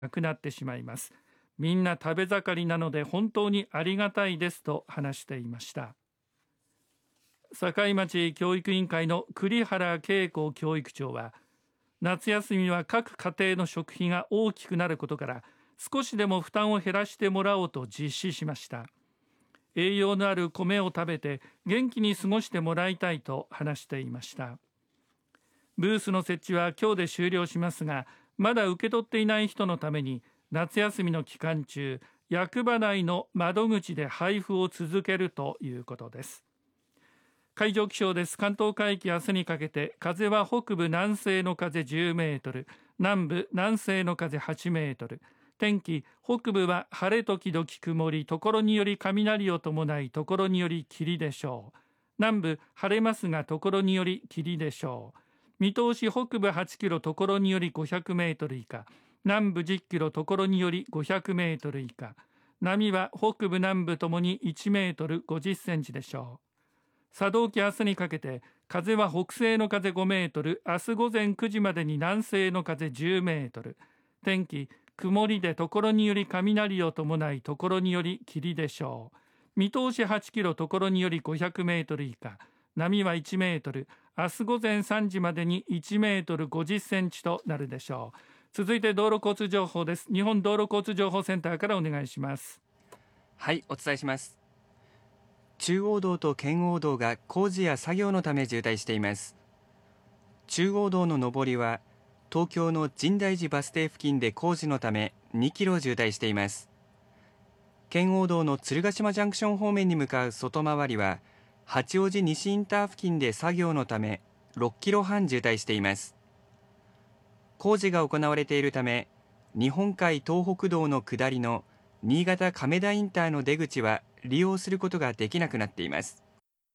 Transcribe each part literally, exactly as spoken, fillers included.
なくなってしまいます。みんな食べ盛りなので本当にありがたいですと話していました。境町教育委員会の栗原恵子教育長は、夏休みは各家庭の食費が大きくなることから少しでも負担を減らしてもらおうと実施しました。栄養のある米を食べて元気に過ごしてもらいたいと話していました。ブースの設置は今日で終了しますが、まだ受け取っていない人のために夏休みの期間中、役場内の窓口で配布を続けるということです。海上気象です。関東海域、明日にかけて風は北部南西の風じゅうメートル、南部南西の風はちメートル。天気、北部は晴れ時々曇り、ところにより雷を伴い、ところにより霧でしょう。南部晴れますが、ところにより霧でしょう。見通し、北部はちキロ、ところによりごひゃくメートル以下、南部じゅっキロ、ところによりごひゃくメートル以下。波は北部南部ともにいちメートルごじゅっセンチでしょう。作動期、明日にかけて風は北西の風ごメートル、明日午前くじまでに南西の風じゅうメートル。天気、曇りでところにより雷を伴い、ところにより霧でしょう。見通しはちキロ、ところによりごひゃくメートル以下、波はいちメートル、明日午前さんじまでにいちメートルごじゅっセンチとなるでしょう。続いて道路交通情報です。日本道路交通情報センターからお願いします。 はい、お伝えします。中央道と圏央道が工事や作業のため渋滞しています。中央道の上りは東京の深大寺バス停付近で工事のためにキロ渋滞しています。圏央道の鶴ヶ島ジャンクション方面に向かう外回りは八王子西インター付近で作業のためろっキロはん渋滞しています。工事が行われているため日本海東北道の下りの新潟亀田インターの出口は利用することができなくなっています。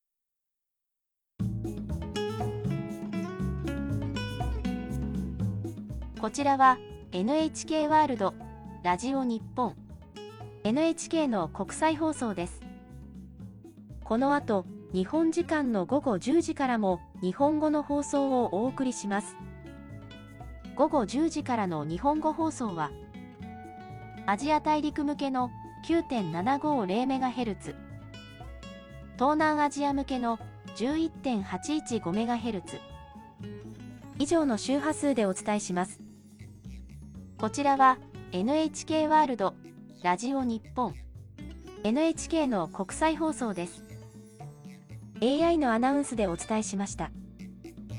こちらは エヌエイチケー ワールドラジオ日本 エヌエイチケー の国際放送です。この後日本時間の午後じゅうじからも日本語の放送をお送りします。午後じゅうじからの日本語放送はアジア大陸向けの きゅうてんななごゼロメガヘルツ、東南アジア向けの じゅういってんはちいちごメガヘルツ 以上の周波数でお伝えします。こちらは エヌエイチケー ワールドラジオ日本 エヌエイチケー の国際放送です。エーアイ のアナウンスでお伝えしました。